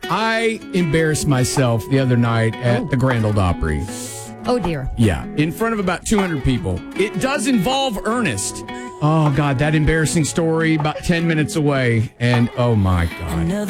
I embarrassed myself the other night at the Grand Ole Opry. Oh, dear. Yeah, in front of about 200 people. It does involve Ernest. Oh, God, that embarrassing story about 10 minutes away. And, oh, my God.